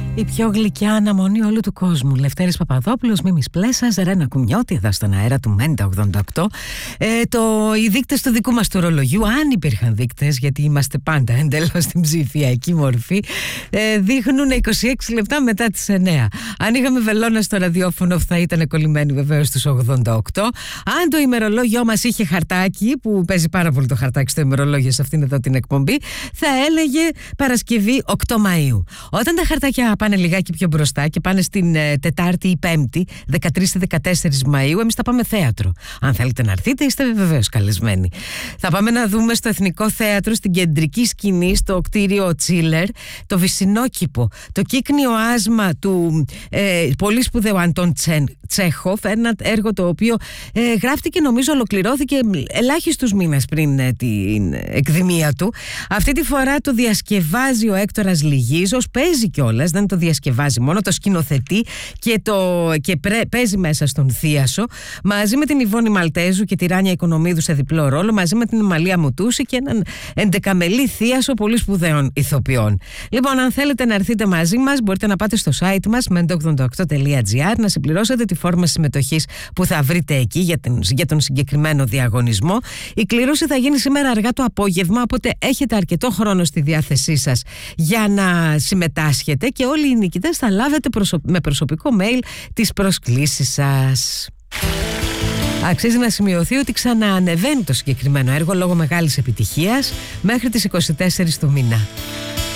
Η πιο γλυκιά αναμονή όλου του κόσμου. Λευτέρης Παπαδόπουλος, Μίμης Πλέσας, Ρένα Κουμιώτη, εδώ στον αέρα του Μέντα 88. Οι δείκτες του δικού μας του ρολογιού, αν υπήρχαν δείκτες, γιατί είμαστε πάντα εντελώς στην ψηφιακή μορφή, δείχνουν 26 λεπτά μετά τις 9. Αν είχαμε βελόνα στο ραδιόφωνο, θα ήταν κολλημένοι βεβαίως στους 88. Αν το ημερολόγιο μας είχε χαρτάκι, που παίζει πάρα πολύ το χαρτάκι στο ημερολόγιο σε αυτήν εδώ την εκπομπή, θα έλεγε Παρασκευή 8 Μαΐου. Όταν τα χαρτάκια πάνε λιγάκι πιο μπροστά και πάνε στην Τετάρτη ή Πέμπτη, 13 ή 14 Μαΐου, εμείς θα πάμε θέατρο. Αν θέλετε να έρθετε, είστε βεβαίως καλεσμένοι. Θα πάμε να δούμε στο Εθνικό Θέατρο, στην κεντρική σκηνή, στο κτίριο Τσίλερ, το Βυσσινόκηπο, το κύκνιο άσμα του πολύ σπουδαίου Αντών Τσέχοφ, ένα έργο το οποίο γράφτηκε, νομίζω ολοκληρώθηκε ελάχιστους μήνες πριν την εκδημία του. Αυτή τη φορά το διασκευάζει ο Έκτορας Λυγίζος, παίζει κιόλας, δεν το διασκευάζει μόνο, το σκηνοθετεί και παίζει μέσα στον Θίασο, μαζί με την Ιβόνη Μαλτέζου και τη Ράνια Οικονομίδου σε διπλό ρόλο, μαζί με την Μαλία Μουτούση και έναν 11μελή Θίασο πολύ σπουδαίων ηθοποιών. Λοιπόν, αν θέλετε να έρθετε μαζί μας, μπορείτε να πάτε στο site μας mendo88.gr, να συμπληρώσετε τη φόρμα συμμετοχής που θα βρείτε εκεί για τον συγκεκριμένο διαγωνισμό. Η κλήρωση θα γίνει σήμερα αργά το απόγευμα, οπότε έχετε αρκετό χρόνο στη διάθεσή σας για να συμμετάσχετε και όλοι οι νικητές θα λάβετε με προσωπικό mail τις προσκλήσεις σας. Αξίζει να σημειωθεί ότι ξαναανεβαίνει το συγκεκριμένο έργο λόγω μεγάλης επιτυχίας μέχρι τις 24 του μήνα.